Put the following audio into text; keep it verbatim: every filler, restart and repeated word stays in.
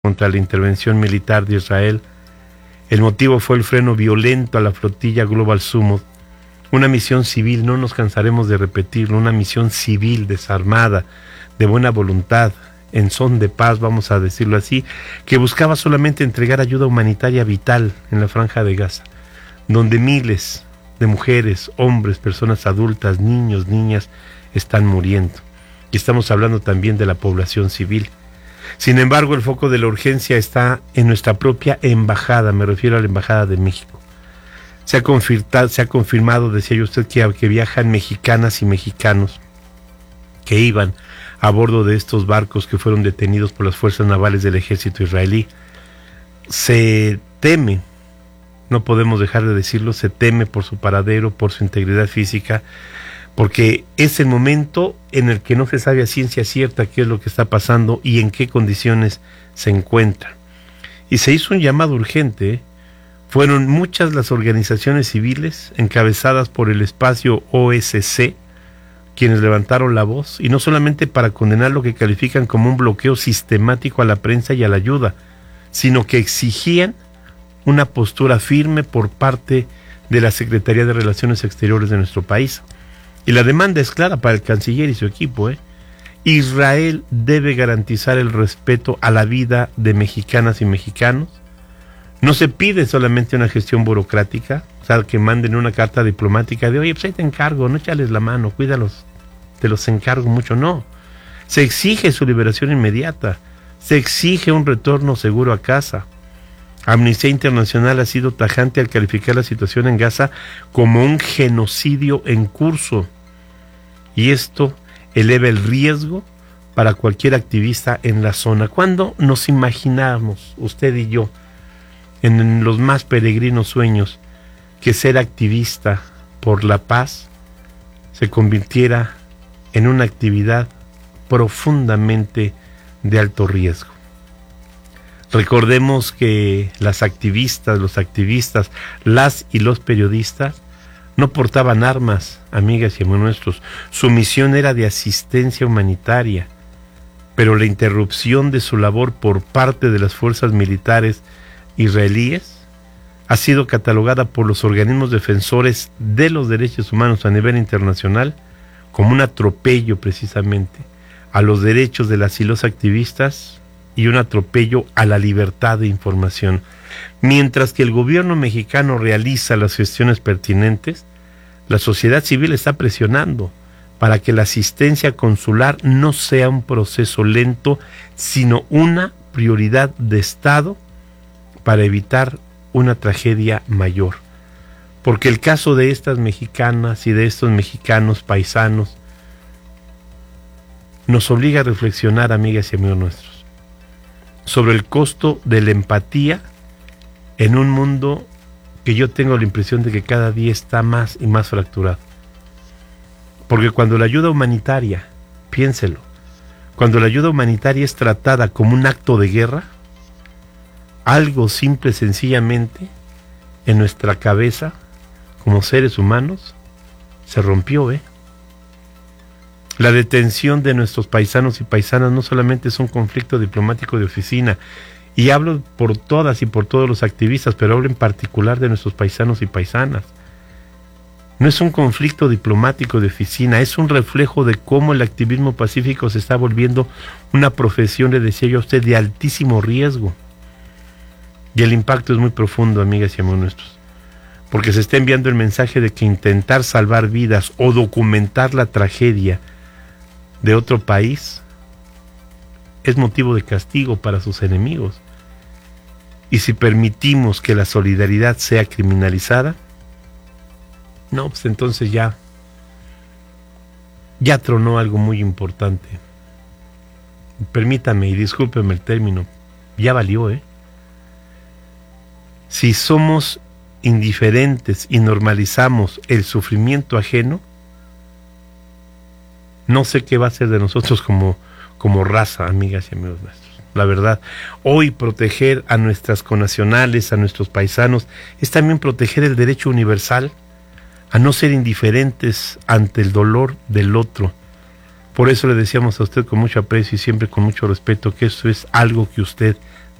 contra la intervención militar de Israel. El motivo fue el freno violento a la flotilla Global Summit, una misión civil, no nos cansaremos de repetirlo, una misión civil desarmada, de buena voluntad, en son de paz, vamos a decirlo así, que buscaba solamente entregar ayuda humanitaria vital en la Franja de Gaza, donde miles de mujeres, hombres, personas adultas, niños, niñas están muriendo. Y estamos hablando también de la población civil. Sin embargo, el foco de la urgencia está en nuestra propia embajada, me refiero a la Embajada de México. Se ha confirmado, se ha confirmado, decía yo usted, que, que viajan mexicanas y mexicanos que iban a bordo de estos barcos que fueron detenidos por las fuerzas navales del ejército israelí. Se teme, no podemos dejar de decirlo, se teme por su paradero, por su integridad física, porque es el momento en el que no se sabe a ciencia cierta qué es lo que está pasando y en qué condiciones se encuentran. Y se hizo un llamado urgente. Fueron muchas las organizaciones civiles encabezadas por el espacio O S C quienes levantaron la voz, y no solamente para condenar lo que califican como un bloqueo sistemático a la prensa y a la ayuda, sino que exigían una postura firme por parte de la Secretaría de Relaciones Exteriores de nuestro país. Y la demanda es clara para el canciller y su equipo, ¿eh? Israel debe garantizar el respeto a la vida de mexicanas y mexicanos. No se pide solamente una gestión burocrática, o sea, que manden una carta diplomática de, oye, pues ahí te encargo, no échales la mano, cuídalos, te los encargo mucho, no. Se exige su liberación inmediata, se exige un retorno seguro a casa. Amnistía Internacional ha sido tajante al calificar la situación en Gaza como un genocidio en curso, y esto eleva el riesgo para cualquier activista en la zona. ¿Cuándo nos imaginamos, usted y yo, en los más peregrinos sueños, que ser activista por la paz se convirtiera en una actividad profundamente de alto riesgo? Recordemos que las activistas, los activistas, las y los periodistas no portaban armas, amigas y amigos nuestros. Su misión era de asistencia humanitaria, pero la interrupción de su labor por parte de las fuerzas militares israelíes ha sido catalogada por los organismos defensores de los derechos humanos a nivel internacional como un atropello precisamente a los derechos de las y los activistas y un atropello a la libertad de información. Mientras que el gobierno mexicano realiza las gestiones pertinentes, la sociedad civil está presionando para que la asistencia consular no sea un proceso lento, sino una prioridad de Estado para evitar una tragedia mayor. Porque el caso de estas mexicanas y de estos mexicanos paisanos nos obliga a reflexionar, amigas y amigos nuestros, sobre el costo de la empatía en un mundo que yo tengo la impresión de que cada día está más y más fracturado. Porque cuando la ayuda humanitaria, piénselo, cuando la ayuda humanitaria es tratada como un acto de guerra, algo simple, sencillamente, en nuestra cabeza, como seres humanos, se rompió, ¿eh? La detención de nuestros paisanos y paisanas no solamente es un conflicto diplomático de oficina, y hablo por todas y por todos los activistas, pero hablo en particular de nuestros paisanos y paisanas. No es un conflicto diplomático de oficina, es un reflejo de cómo el activismo pacífico se está volviendo una profesión, le decía yo a usted, de altísimo riesgo. Y el impacto es muy profundo, amigas y amigos nuestros, porque se está enviando el mensaje de que intentar salvar vidas o documentar la tragedia de otro país es motivo de castigo para sus enemigos. Y si permitimos que la solidaridad sea criminalizada, no, pues entonces ya, ya tronó algo muy importante. Permítame y discúlpeme el término, ya valió, ¿eh? Si somos indiferentes y normalizamos el sufrimiento ajeno, no sé qué va a ser de nosotros como, como raza, amigas y amigos nuestros. La verdad, hoy proteger a nuestras connacionales, a nuestros paisanos, es también proteger el derecho universal a no ser indiferentes ante el dolor del otro. Por eso le decíamos a usted con mucho aprecio y siempre con mucho respeto que eso es algo que usted